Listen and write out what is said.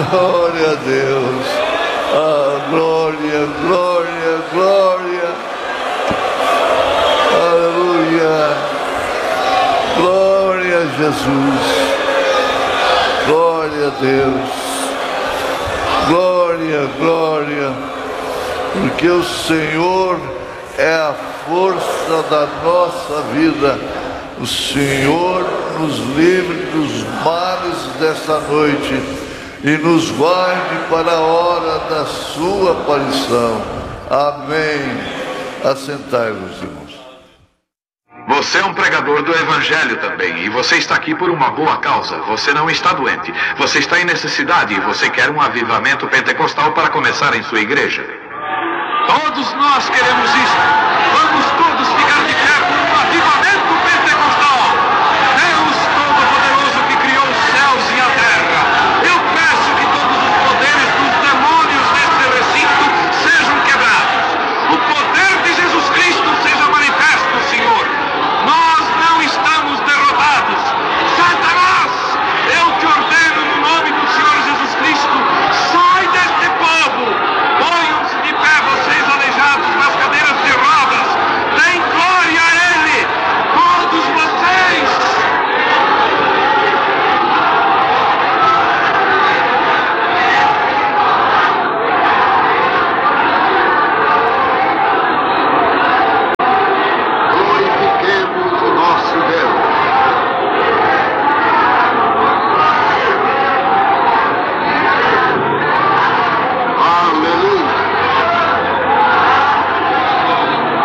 Glória a Deus. Ah, glória, glória, glória. Aleluia. Glória a Jesus. Glória a Deus. Glória, glória. Porque o Senhor é a força da nossa vida. O Senhor nos livre dos males desta noite e nos guarde para a hora da sua aparição. Amém. Assentai-vos, irmãos. Você é um pregador do Evangelho também, e você está aqui por uma boa causa. Você não está doente, você está em necessidade e você quer um avivamento pentecostal para começar em sua igreja. Todos nós queremos isso. Vamos todos ficar